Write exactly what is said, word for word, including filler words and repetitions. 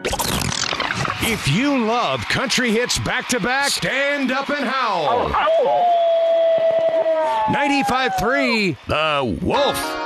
If you love country hits back-to-back, stand up and howl. ninety-five point three The Wolf.